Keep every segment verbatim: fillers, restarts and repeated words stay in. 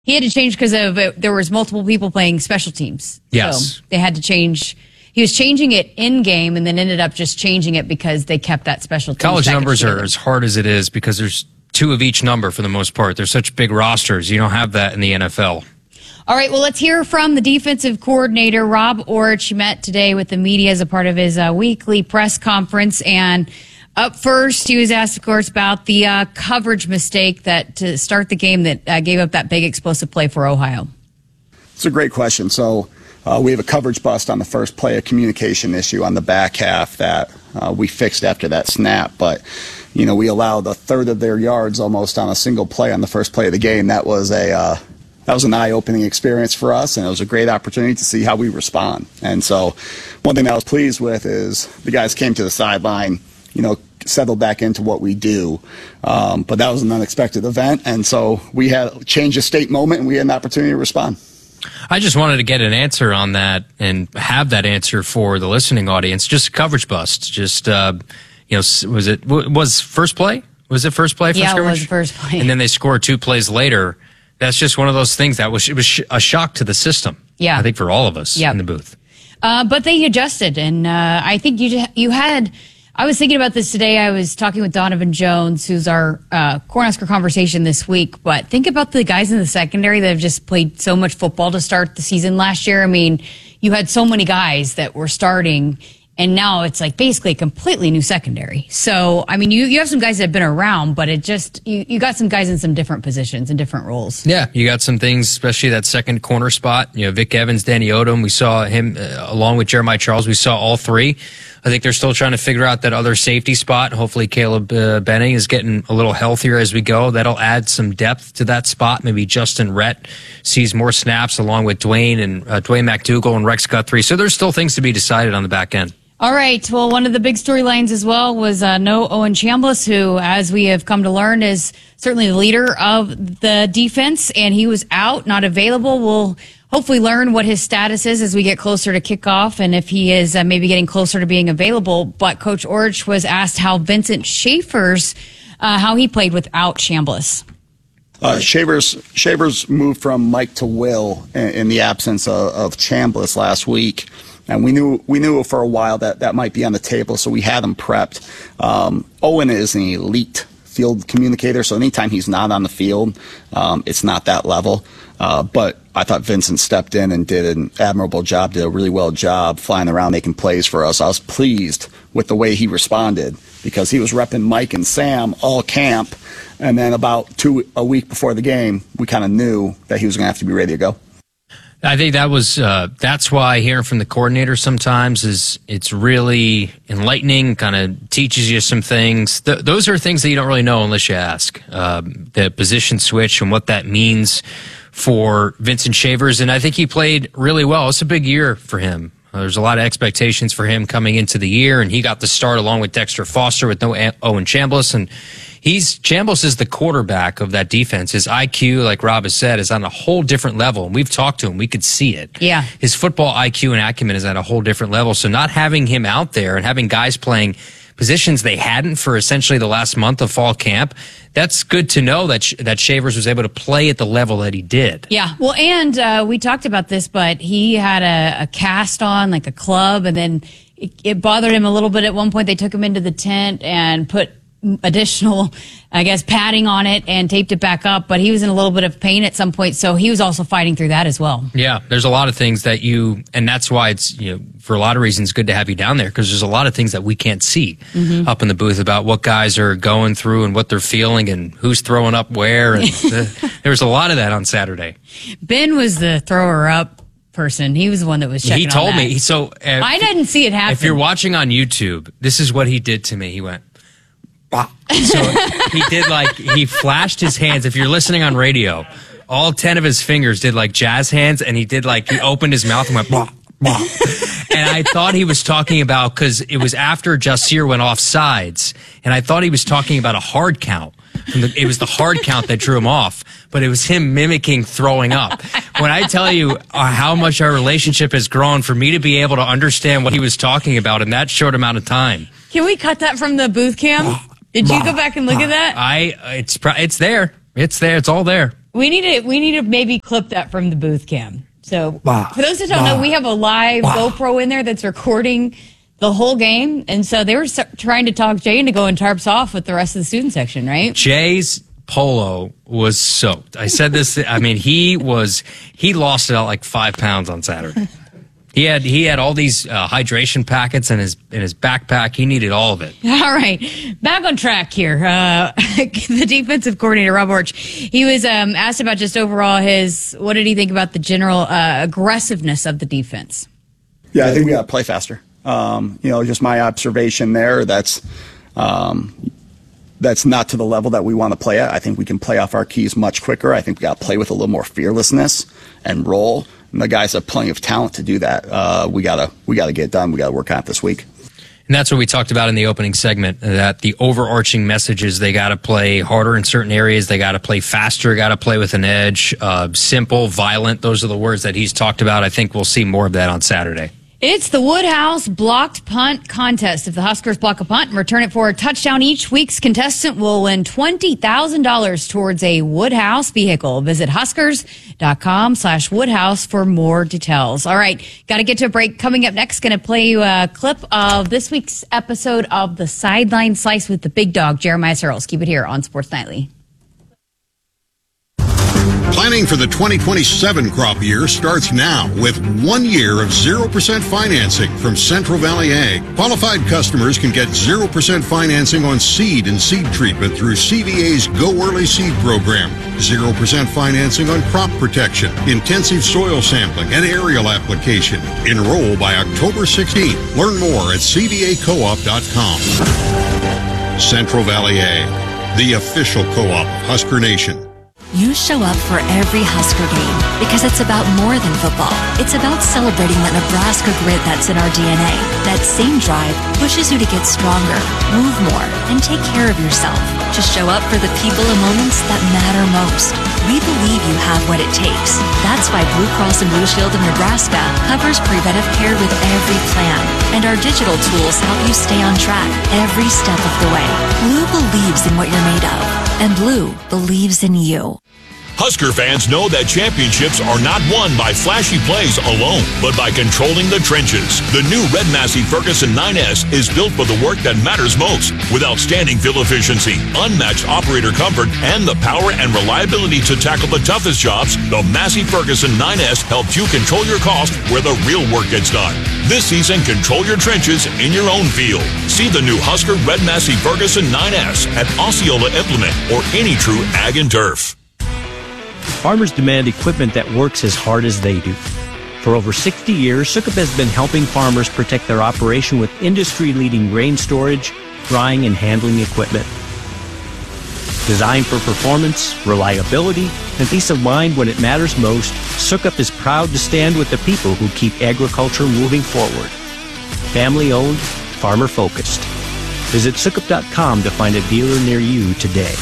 He had to change because of uh, there was multiple people playing special teams. Yes. So they had to change. He was changing it in game and then ended up just changing it because they kept that special team. College numbers together. are as hard as it is because there's two of each number for the most part. They're such big rosters. You don't have that in the N F L. All right, well, let's hear from the defensive coordinator, Rob Orich. He met today with the media as a part of his uh, weekly press conference. And up first, he was asked, of course, about the uh, coverage mistake that to start the game that uh, gave up that big explosive play for Ohio. It's a great question. So uh, we have a coverage bust on the first play, a communication issue on the back half that uh, we fixed after that snap. But, you know, we allowed a third of their yards almost on a single play on the first play of the game. That was a uh, that was an eye-opening experience for us, and it was a great opportunity to see how we respond. And so one thing I was pleased with is the guys came to the sideline, you know, settled back into what we do. Um, but that was an unexpected event, and so we had a change of state moment, and we had an opportunity to respond. I just wanted to get an answer on that and have that answer for the listening audience. Just a coverage bust. Just, uh, you know, was it was first play? Was it first play? For yeah, scrimmage? it was first play. And then they scored two plays later. That's just one of those things that was it was a shock to the system. Yeah, I think for all of us yep. in the booth. Uh, but they adjusted, and uh, I think you you had. I was thinking about this today. I was talking with Donovan Jones, who's our uh, Cornhusker conversation this week. But think about the guys in the secondary that have just played so much football to start the season last year. I mean, you had so many guys that were starting, and now it's like basically a completely new secondary. So, I mean, you, you have some guys that have been around, but it just, you, you got some guys in some different positions and different roles. Yeah, you got some things, especially that second corner spot. You know, Vic Evans, Danny Odom, we saw him uh, along with Jeremiah Charles. We saw all three. I think they're still trying to figure out that other safety spot. Hopefully Caleb uh, Benning is getting a little healthier as we go. That'll add some depth to that spot. Maybe Justin Rhett sees more snaps along with Dwayne and uh, Dwayne McDougal and Rex Guthrie. So there's still things to be decided on the back end. All right. Well, one of the big storylines as well was uh, no Owen Chambliss, who, as we have come to learn, is certainly the leader of the defense, and he was out, not available. We'll hopefully learn what his status is as we get closer to kickoff and if he is uh, maybe getting closer to being available. But Coach Orich was asked how Vincent Schaefer's, uh, how he played without Chambliss. Uh, Shavers, Shavers moved from Mike to Will in, in the absence of, of Chambliss last week. And we knew we knew for a while that that might be on the table, so we had him prepped. Um, Owen is an elite field communicator, so anytime he's not on the field, um, it's not that level. Uh, but I thought Vincent stepped in and did an admirable job, did a really well job flying around making plays for us. I was pleased with the way he responded because he was repping Mike and Sam all camp, and then about two a week before the game, we kind of knew that he was going to have to be ready to go. I think that was uh, that's why hearing from the coordinator sometimes is it's really enlightening, kind of teaches you some things. Th- those are things that you don't really know unless you ask. Uh, the position switch and what that means for Vincent Shavers, and I think he played really well. It's a big year for him. Uh, there's a lot of expectations for him coming into the year, and he got the start along with Dexter Foster with no a- Owen Chambliss, and He's Chambliss is the quarterback of that defense. His I Q, like Rob has said, is on a whole different level. And we've talked to him. We could see it. Yeah. His football I Q and acumen is at a whole different level. So not having him out there and having guys playing positions they hadn't for essentially the last month of fall camp, that's good to know that that Shavers was able to play at the level that he did. Yeah. Well, and uh, we talked about this, but he had a, a cast on, like a club, and then it, it bothered him a little bit at one point. They took him into the tent and put additional, I guess, padding on it and taped it back up, but he was in a little bit of pain at some point, so he was also fighting through that as well. Yeah, there's a lot of things that you, and that's why it's, you know, for a lot of reasons, good to have you down there, because there's a lot of things that we can't see mm-hmm. up in the booth about what guys are going through and what they're feeling and who's throwing up where, and the, there was a lot of that on Saturday. Ben was the thrower up person. He was the one that was checking He told on that. me, so if, I didn't see it happen. If you're watching on YouTube, this is what he did to me. He went, so he did like, he flashed his hands. If you're listening on radio, all ten of his fingers did like jazz hands, and he did like, he opened his mouth and went, bah, bah. And I thought he was talking about, because it was after Jasir went off sides, and I thought he was talking about a hard count. It was the hard count that drew him off, but it was him mimicking throwing up. When I tell you uh, how much our relationship has grown, for me to be able to understand what he was talking about in that short amount of time. Can we cut that from the booth cam? Did you go back and look at that? I, it's, it's there. It's there. It's all there. We need to we need to maybe clip that from the booth cam. So Bah, for those that don't bah, know, we have a live bah. GoPro in there that's recording the whole game, and so they were s- trying to talk Jay into going tarps off with the rest of the student section, right? Jay's polo was soaked. I said this. I mean, he was he lost about like five pounds on Saturday. He had he had all these uh, hydration packets in his in his backpack. He needed all of it. All right, back on track here. Uh, the defensive coordinator, Rob Orch, he was um, asked about just overall his, what did he think about the general uh, aggressiveness of the defense? Yeah, I think we got to play faster. Um, you know, just my observation there, that's um, that's not to the level that we want to play at. I think we can play off our keys much quicker. I think we got to play with a little more fearlessness and roll. And the guys have plenty of talent to do that. Uh, we gotta we gotta get it done. We gotta work on it this week. And that's what we talked about in the opening segment, that the overarching message is they got to play harder in certain areas. They got to play faster, got to play with an edge, uh, simple, violent. Those are the words that he's talked about. I think we'll see more of that on Saturday. It's the Woodhouse Blocked Punt Contest. If the Huskers block a punt and return it for a touchdown, each week's contestant will win twenty thousand dollars towards a Woodhouse vehicle. Visit huskers.com slash Woodhouse for more details. All right, got to get to a break. Coming up next, going to play you a clip of this week's episode of the Sideline Slice with the big dog, Jeremiah Searles. Keep it here on Sports Nightly. Planning for the twenty twenty-seven crop year starts now with one year of zero percent financing from Central Valley Ag. Qualified customers can get zero percent financing on seed and seed treatment through C V A's Go Early Seed program. zero percent financing on crop protection, intensive soil sampling, and aerial application. Enroll by October sixteenth. Learn more at c v a co op dot com. Central Valley Ag, the official co-op of Husker Nation. You show up for every Husker game because it's about more than football. It's about celebrating that Nebraska grit that's in our D N A. That same drive pushes you to get stronger, move more, and take care of yourself. To show up for the people and moments that matter most. We believe you have what it takes. That's why Blue Cross and Blue Shield of Nebraska covers preventive care with every plan. And our digital tools help you stay on track every step of the way. Blue believes in what you're made of. And Blue believes in you. Husker fans know that championships are not won by flashy plays alone, but by controlling the trenches. The new Red Massey Ferguson nine S is built for the work that matters most, with outstanding fuel efficiency, unmatched operator comfort, and the power and reliability to tackle the toughest jobs. The Massey Ferguson nine S helps you control your cost where the real work gets done. This season, control your trenches in your own field. See the new Husker Red Massey Ferguson nine S at Osceola Implement or any true Ag and Turf. Farmers demand equipment that works as hard as they do. For over sixty years, Sukup has been helping farmers protect their operation with industry-leading grain storage, drying, and handling equipment. Designed for performance, reliability, and peace of mind when it matters most, Sukup is proud to stand with the people who keep agriculture moving forward. Family-owned, farmer-focused. Visit Sukup dot com to find a dealer near you today.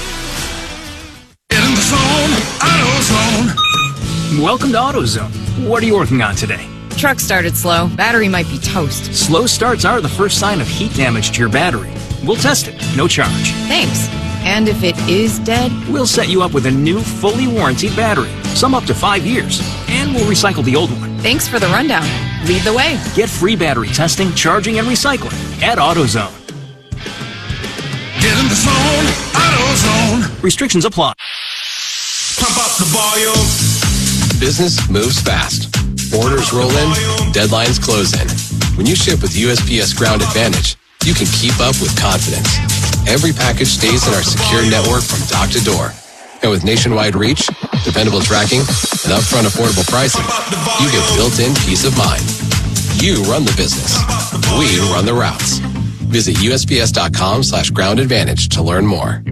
In the zone, AutoZone. Welcome to AutoZone. What are you working on today? Truck started slow. Battery might be toast. Slow starts are the first sign of heat damage to your battery. We'll test it, no charge. Thanks. And if it is dead? We'll set you up with a new, fully warranted battery, some up to five years, and we'll recycle the old one. Thanks for the rundown. Lead the way. Get free battery testing, charging, and recycling at AutoZone. Get in the zone, AutoZone. Restrictions apply. Pump up the volume. Business moves fast. Orders roll in, deadlines close in. When you ship with U S P S Ground Advantage, you can keep up with confidence. Every package stays in our secure network from dock to door. And with nationwide reach, dependable tracking, and upfront affordable pricing, you get built-in peace of mind. You run the business. We run the routes. Visit U S P S dot com slash ground advantage to learn more.